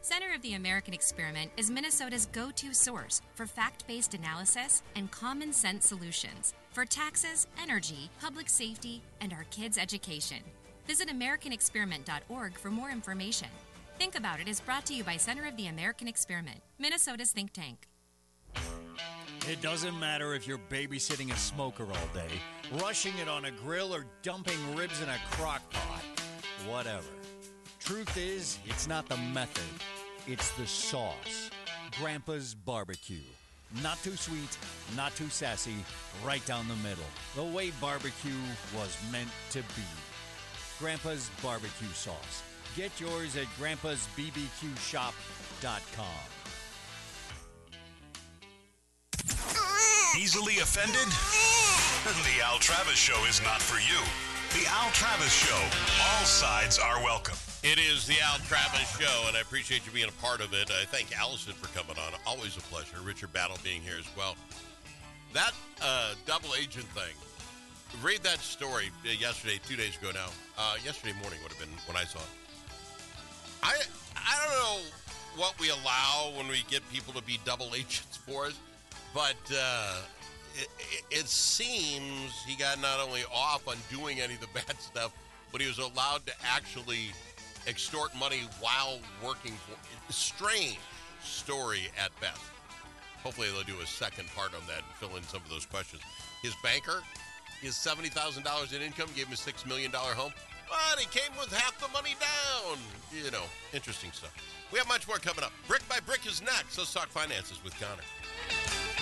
Center of the American Experiment is Minnesota's go-to source for fact-based analysis and common sense solutions for taxes, energy, public safety, and our kids' education. Visit AmericanExperiment.org for more information. Think About It is brought to you by Center of the American Experiment, Minnesota's think tank. It doesn't matter if you're babysitting a smoker all day, rushing it on a grill, or dumping ribs in a crock pot. Whatever. Truth is, it's not the method. It's the sauce. Grandpa's Barbecue. Not too sweet, not too sassy, right down the middle. The way barbecue was meant to be. Grandpa's Barbecue Sauce. Get yours at grandpa'sbbqshop.com. Easily offended? The Al Travis Show is not for you. The Al Travis Show. All sides are welcome. It is the Al Travis Show, and I appreciate you being a part of it. I thank Allison for coming on. Always a pleasure. Richard Battle being here as well. That double agent thing. Read that story yesterday, 2 days ago now. Yesterday morning would have been when I saw it. I don't know what we allow when we get people to be double agents for us, but it seems he got not only off on doing any of the bad stuff, but he was allowed to actually extort money while working for a strange story at best. Hopefully they'll do a second part on that and fill in some of those questions. His banker, his $70,000 in income, gave him a $6 million home, but he came with half the money down. You know, interesting stuff. We have much more coming up. Brick by Brick is next. Let's talk finances with Connor.